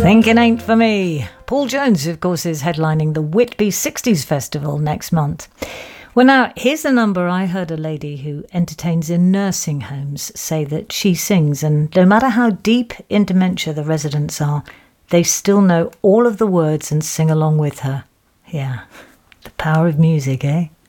Thinking Ain't For Me. Paul Jones, of course, is headlining the Whitby 60s Festival next month. Well, now, here's a number I heard a lady who entertains in nursing homes say that she sings, and no matter how deep in dementia the residents are, they still know all of the words and sing along with her. Yeah, the power of music, eh?